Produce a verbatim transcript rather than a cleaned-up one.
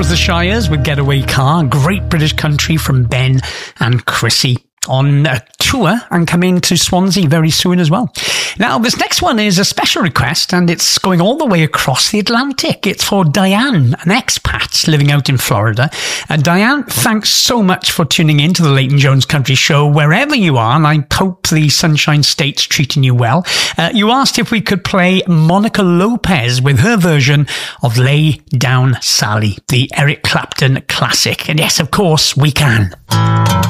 was the Shires with Getaway Car, great British country from Ben and Chrissy, on a tour and coming to Swansea very soon as well. Now, this next one is a special request, and it's going all the way across the Atlantic. It's for Diane, an expat living out in Florida. Uh, Diane, thanks so much for tuning in to the Leighton Jones Country Show, wherever you are, and I hope the Sunshine State's treating you well. Uh, you asked if we could play Monica Lopez with her version of Lay Down Sally, the Eric Clapton classic. And yes, of course, we can.